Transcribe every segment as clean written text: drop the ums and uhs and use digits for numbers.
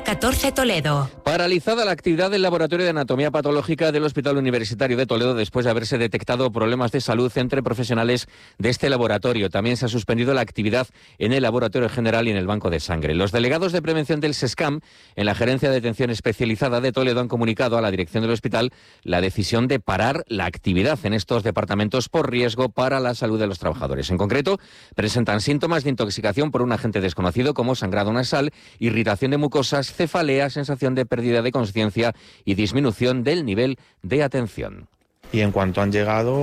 Hora 14 Toledo. Paralizada la actividad del Laboratorio de Anatomía Patológica del Hospital Universitario de Toledo después de haberse detectado problemas de salud entre profesionales de este laboratorio. También se ha suspendido la actividad en el Laboratorio General y en el Banco de Sangre. Los delegados de prevención del SESCAM en la Gerencia de Atención Especializada de Toledo han comunicado a la dirección del hospital la decisión de parar la actividad en estos departamentos por riesgo para la salud de los trabajadores. En concreto, presentan síntomas de intoxicación por un agente desconocido como sangrado nasal, irritación de mucosas, cefalea, sensación de pérdida de conciencia y disminución del nivel de atención. Y en cuanto han llegado,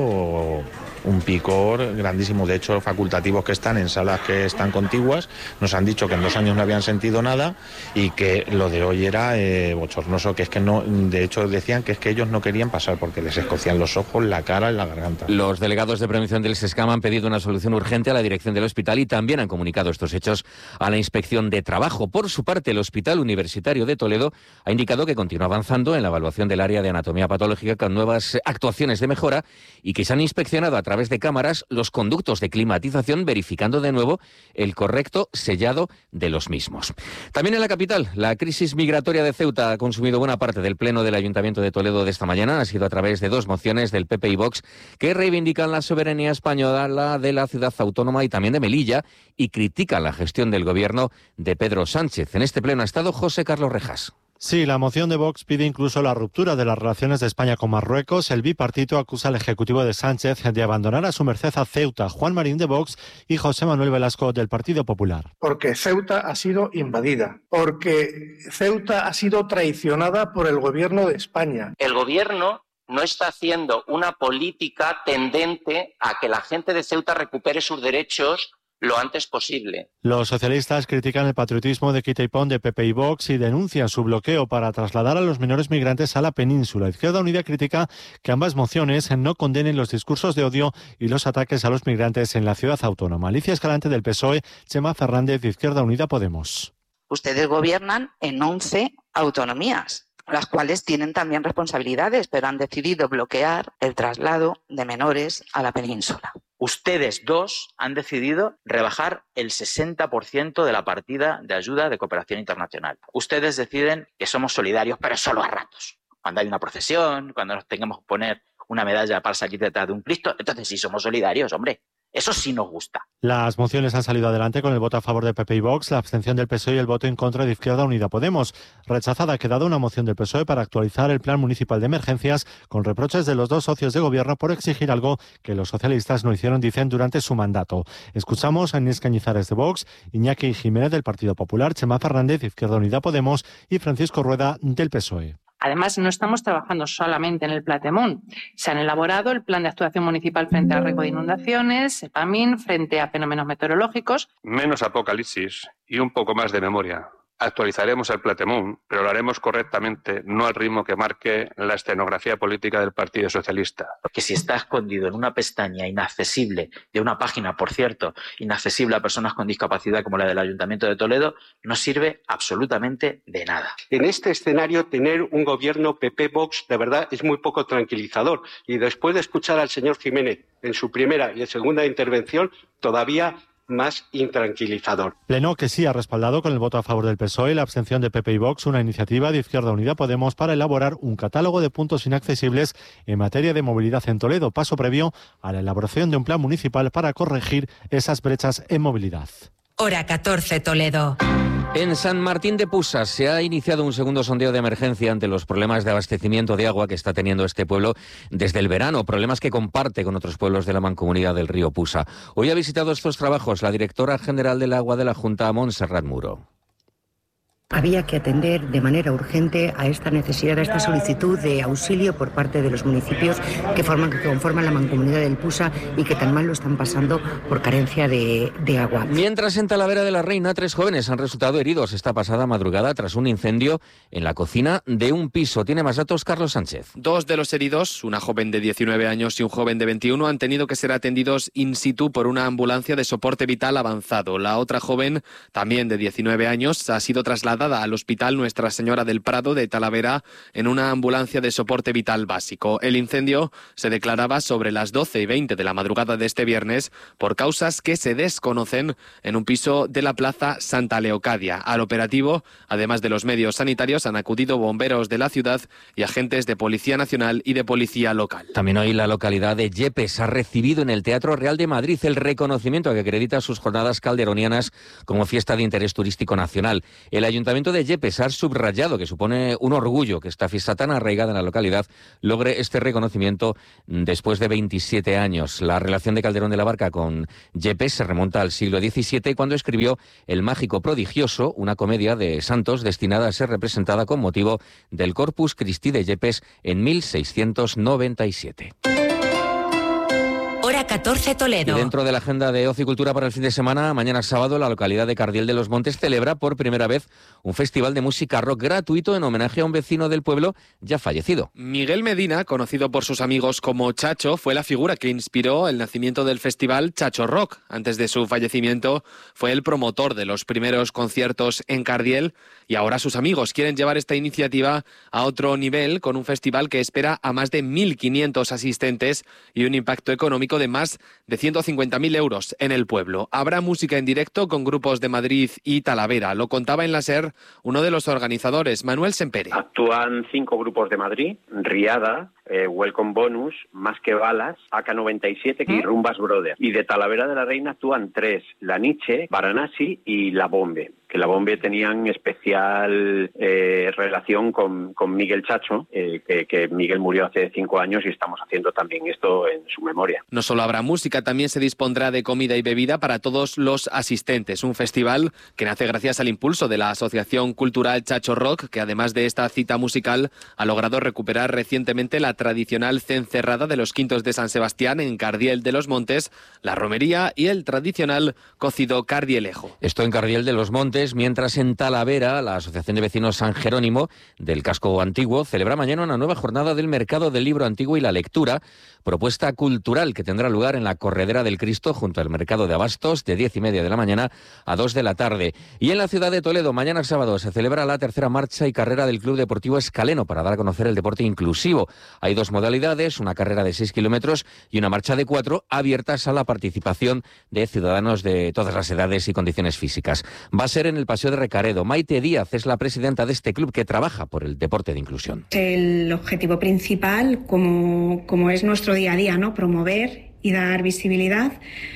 un picor grandísimo. De hecho, facultativos que están en salas que están contiguas nos han dicho que en 2 años no habían sentido nada y que lo de hoy era bochornoso, que es que no, de hecho decían que es que ellos no querían pasar porque les escocían los ojos, la cara y la garganta. Los delegados de prevención del SESCAM han pedido una solución urgente a la dirección del hospital y también han comunicado estos hechos a la Inspección de Trabajo. Por su parte, el Hospital Universitario de Toledo ha indicado que continúa avanzando en la evaluación del área de anatomía patológica con nuevas actuaciones de mejora y que se han inspeccionado a través de cámaras los conductos de climatización, verificando de nuevo el correcto sellado de los mismos. También en la capital, la crisis migratoria de Ceuta ha consumido buena parte del pleno del Ayuntamiento de Toledo de esta mañana. Ha sido a través de 2 mociones del PP y Vox que reivindican la soberanía española, la de la ciudad autónoma y también de Melilla, y critican la gestión del gobierno de Pedro Sánchez. En este pleno ha estado José Carlos Rejas. Sí, la moción de Vox pide incluso la ruptura de las relaciones de España con Marruecos. El bipartito acusa al Ejecutivo de Sánchez de abandonar a su merced a Ceuta, Juan Marín de Vox y José Manuel Velasco del Partido Popular. Porque Ceuta ha sido invadida, porque Ceuta ha sido traicionada por el gobierno de España. El gobierno no está haciendo una política tendente a que la gente de Ceuta recupere sus derechos lo antes posible. Los socialistas critican el patriotismo de quita y pon de PP y Vox y denuncian su bloqueo para trasladar a los menores migrantes a la península. Izquierda Unida critica que ambas mociones no condenen los discursos de odio y los ataques a los migrantes en la ciudad autónoma. Alicia Escalante del PSOE, Chema Fernández de Izquierda Unida Podemos. Ustedes gobiernan en 11 autonomías, las cuales tienen también responsabilidades, pero han decidido bloquear el traslado de menores a la península. Ustedes 2 han decidido rebajar el 60% de la partida de ayuda de cooperación internacional. Ustedes deciden que somos solidarios, pero solo a ratos. Cuando hay una procesión, cuando nos tengamos que poner una medalla para salir detrás de un Cristo, entonces sí somos solidarios, hombre. Eso sí nos gusta. Las mociones han salido adelante con el voto a favor de PP y Vox, la abstención del PSOE y el voto en contra de Izquierda Unida Podemos. Rechazada ha quedado una moción del PSOE para actualizar el plan municipal de emergencias, con reproches de los 2 socios de gobierno por exigir algo que los socialistas no hicieron, dicen, durante su mandato. Escuchamos a Inés Cañizares de Vox, Iñaki Jiménez del Partido Popular, Chema Fernández de Izquierda Unida Podemos y Francisco Rueda del PSOE. Además, no estamos trabajando solamente en el Platemún. Se han elaborado el Plan de Actuación Municipal frente al riesgo de inundaciones, el PAMIN, frente a fenómenos meteorológicos. Menos apocalipsis y un poco más de memoria. Actualizaremos el Platemún, pero lo haremos correctamente, no al ritmo que marque la escenografía política del Partido Socialista. Porque si está escondido en una pestaña inaccesible de una página, por cierto, inaccesible a personas con discapacidad como la del Ayuntamiento de Toledo, no sirve absolutamente de nada. En este escenario, tener un gobierno PP-Vox de verdad es muy poco tranquilizador. Y después de escuchar al señor Jiménez en su primera y segunda intervención, todavía más intranquilizador. Pleno que sí ha respaldado con el voto a favor del PSOE y la abstención de PP y Vox una iniciativa de Izquierda Unida Podemos para elaborar un catálogo de puntos inaccesibles en materia de movilidad en Toledo, paso previo a la elaboración de un plan municipal para corregir esas brechas en movilidad. Hora 14 Toledo. En San Martín de Pusas se ha iniciado un segundo sondeo de emergencia ante los problemas de abastecimiento de agua que está teniendo este pueblo desde el verano, problemas que comparte con otros pueblos de la mancomunidad del río Pusa. Hoy ha visitado estos trabajos la directora general del agua de la Junta, Montserrat Muro. Había que atender de manera urgente a esta necesidad, a esta solicitud de auxilio por parte de los municipios que conforman la mancomunidad del Pusa y que tan mal lo están pasando por carencia de agua. Mientras en Talavera de la Reina 3 jóvenes han resultado heridos esta pasada madrugada tras un incendio en la cocina de un piso. Tiene más datos Carlos Sánchez. 2 de los heridos, una joven de 19 años y un joven de 21, han tenido que ser atendidos in situ por una ambulancia de soporte vital avanzado. La otra joven, también de 19 años, ha sido trasladada trasladada al Hospital Nuestra Señora del Prado de Talavera en una ambulancia de soporte vital básico. El incendio se declaraba sobre las 12:20 de la madrugada de este viernes por causas que se desconocen en un piso de la Plaza Santa Leocadia. Al operativo, además de los medios sanitarios, han acudido bomberos de la ciudad y agentes de Policía Nacional y de Policía Local. También hoy la localidad de Yepes ha recibido en el Teatro Real de Madrid el reconocimiento que acredita sus jornadas calderonianas como fiesta de interés turístico nacional. El Ayuntamiento de Yepes ha subrayado que supone un orgullo que esta fiesta tan arraigada en la localidad logre este reconocimiento después de 27 años. La relación de Calderón de la Barca con Yepes se remonta al siglo XVII, cuando escribió El Mágico Prodigioso, una comedia de santos destinada a ser representada con motivo del Corpus Christi de Yepes en 1697. Hora 14 Toledo. Y dentro de la agenda de ocio y cultura para el fin de semana, mañana sábado la localidad de Cardiel de los Montes celebra por primera vez un festival de música rock gratuito en homenaje a un vecino del pueblo ya fallecido. Miguel Medina, conocido por sus amigos como Chacho, fue la figura que inspiró el nacimiento del festival Chacho Rock. Antes de su fallecimiento fue el promotor de los primeros conciertos en Cardiel y ahora sus amigos quieren llevar esta iniciativa a otro nivel con un festival que espera a más de 1.500 asistentes y un impacto económico de más de 150.000 euros en el pueblo. Habrá música en directo con grupos de Madrid y Talavera. Lo contaba en la SER uno de los organizadores, Manuel Sempere. Actúan 5 grupos de Madrid: Riada, Welcome Bonus, Más que Balas, AK-97 y Rumbas Brothers. Y de Talavera de la Reina actúan 3, La Niche, Varanasi y La Bombe, que La Bombe tenían especial relación con Miguel Chacho, que Miguel murió hace 5 años y estamos haciendo también esto en su memoria. No solo habrá música, también se dispondrá de comida y bebida para todos los asistentes. Un festival que nace gracias al impulso de la Asociación Cultural Chacho Rock, que además de esta cita musical ha logrado recuperar recientemente la tradicional cencerrada de los Quintos de San Sebastián en Cardiel de los Montes, la romería y el tradicional cocido cardielejo. Esto en Cardiel de los Montes, mientras en Talavera la Asociación de Vecinos San Jerónimo del Casco Antiguo celebra mañana una nueva jornada del Mercado del Libro Antiguo y la Lectura, propuesta cultural que tendrá lugar en la Corredera del Cristo junto al Mercado de Abastos de 10:30 de la mañana a 2 de la tarde. Y en la ciudad de Toledo, mañana sábado, se celebra la tercera marcha y carrera del Club Deportivo Escaleno para dar a conocer el deporte inclusivo. Hay 2 modalidades, una carrera de 6 kilómetros y una marcha de 4, abiertas a la participación de ciudadanos de todas las edades y condiciones físicas. Va a ser en el Paseo de Recaredo. Maite Díaz es la presidenta de este club que trabaja por el deporte de inclusión. El objetivo principal, como es nuestro día a día, ¿no? Promover y dar visibilidad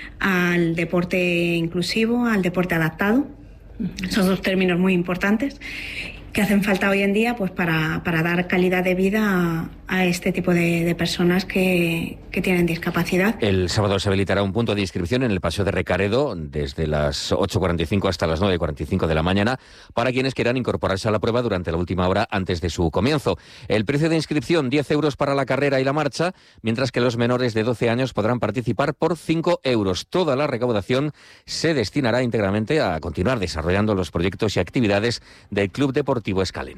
al deporte inclusivo, al deporte adaptado. Esos 2 términos muy importantes que hacen falta hoy en día, pues para dar calidad de vida a este tipo de personas que tienen discapacidad. El sábado se habilitará un punto de inscripción en el Paseo de Recaredo desde las 8:45 hasta las 9:45 de la mañana para quienes quieran incorporarse a la prueba durante la última hora antes de su comienzo. El precio de inscripción, 10 euros para la carrera y la marcha, mientras que los menores de 12 años podrán participar por 5 euros. Toda la recaudación se destinará íntegramente a continuar desarrollando los proyectos y actividades del Club Deportivo Escaleno.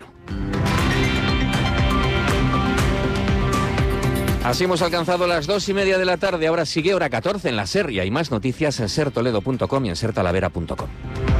Así hemos alcanzado las 2:30 de la tarde. Ahora sigue Hora 14 en la SER y hay más noticias en sertoledo.com y en sertalavera.com.